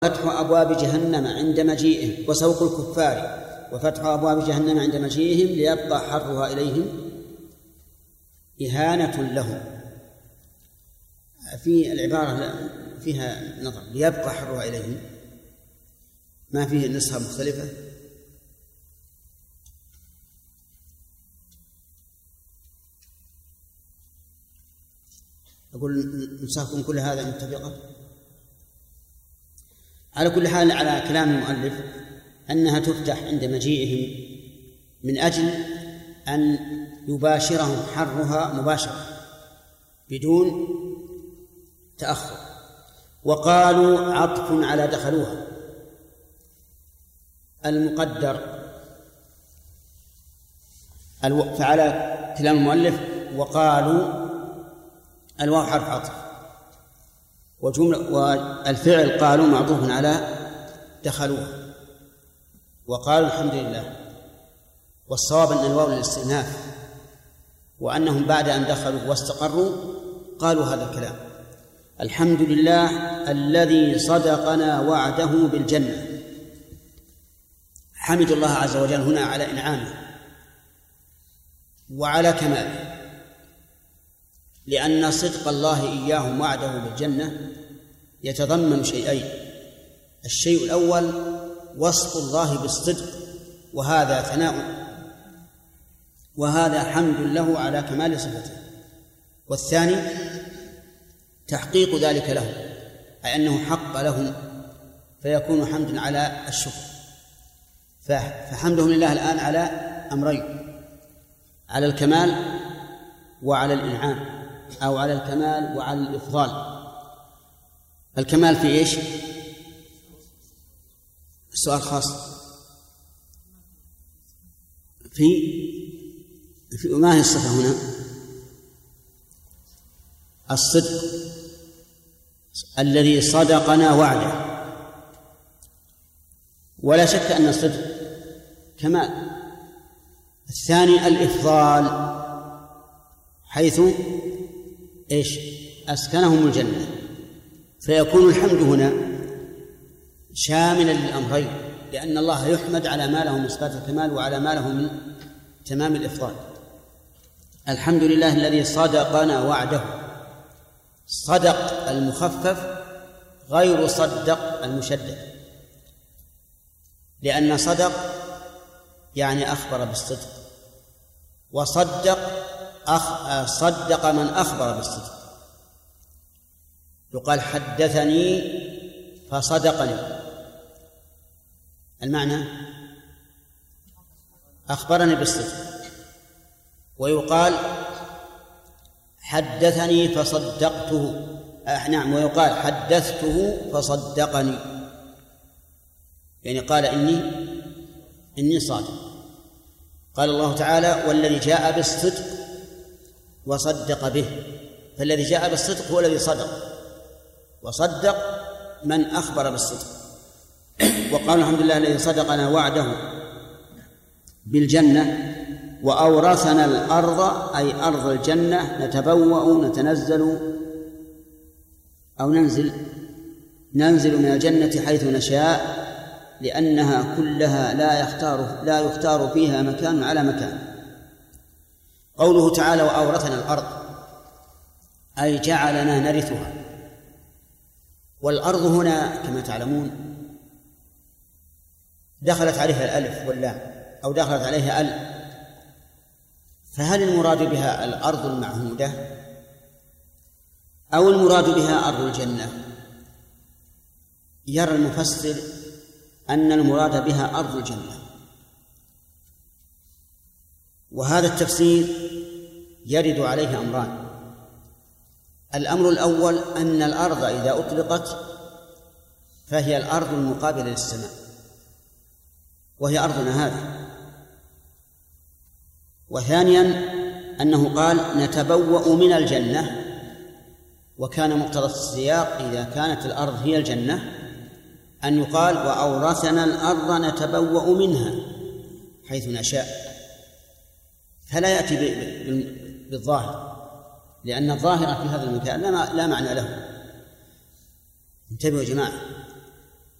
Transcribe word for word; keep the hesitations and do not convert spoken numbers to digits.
فتح أبواب جهنم عند مجيئهم وسوق الكفار وفتح أبواب جهنم عند مجيئهم ليبقى حرها إليهم إهانة لهم. في العبارة فيها نظر، ليبقى حرها إليهم، ما فيه نسخة مختلفة. أقول نسخكم كل هذا متفقة. على كل حال، على كلام المؤلف أنها تفتح عند مجيئهم من أجل أن يباشرهم حرها مباشرة بدون تأخر. وقالوا عطف على دخلوها المقدر، فعلى كلام المؤلف وقالوا الواو حرف عطف، وجملة والفعل قالوا معطوف على دخلوها. وقالوا الحمد لله، والصواب أن الواو للاستئناف، وأنهم بعد أن دخلوا واستقروا قالوا هذا الكلام: الحمد لله الذي صدقنا وعده بالجنة. حمد الله عز وجل هنا على إنعامه وعلى كماله، لأن صدق الله إياهم وعده بالجنة يتضمن شيئين: الشيء الأول وصف الله بالصدق، وهذا ثناء وهذا حمد له على كمال صفته، والثاني تحقيق ذلك لهم، أي أنه حق لهم فيكون حمد على الشكر. فحمدهم لله الآن على أمرين: على الكمال وعلى الإنعام، أو على الكمال وعلى الإفضال. الكمال في إيش؟ السؤال خاص في في ما هي الصفة هنا؟ الصدق الذي صدقنا وعده، ولا شك أن الصدق كمال. الثاني الإفضال، حيث إيش؟ أسكنهم الجنة، فيكون الحمد هنا شاملا للأمرين، لأن الله يحمد على ما له من صفات الكمال وعلى ما له من تمام الإفضال. الحمد لله الذي صدقنا وعده. صدق المخفف غير صدق المشدد، لأن صدق يعني أخبر بالصدق، وصدق أخ... صدق من أخبر بالصدق. يقال حدثني فصدقني، المعنى أخبرني بالصدق. ويقال حدثني فصدقته، آه نعم، ويقال حدثته فصدقني، يعني قال إني إني صادق. قال الله تعالى: والذي جاء بالصدق وصدق به. فالذي جاء بالصدق هو الذي صدق، وصدق من أخبر بالصدق. وقال الحمد لله الذي صدقنا وعده بالجنة وأورثنا الأرض، أي أرض الجنة، نتبوأ نتنزل أو ننزل ننزل من الجنة حيث نشاء، لأنها كلها لا يختار لا يختار فيها مكان على مكان. قوله تعالى وأورثنا الأرض، أي جعلنا نرثها. والأرض هنا كما تعلمون دخلت عليها الألف واللام، أو دخلت عليها ال، فهل المراد بها الأرض المعهودة أو المراد بها أرض الجنة؟ يرى المفسر أن المراد بها أرض الجنة، وهذا التفسير يرد عليه أمران. الأمر الأول أن الأرض إذا أطلقت فهي الأرض المقابلة للسماء، وهي أرضنا هذه. وثانيا أنه قال نتبوأ من الجنة، وكان مقتضى السياق إذا كانت الأرض هي الجنة أن يقال وأورثنا الأرض نتبوأ منها حيث نشاء، فلا يأتي بالظاهر، لأن الظاهر في هذا المكان لا معنى له. انتبهوا يا جماعة،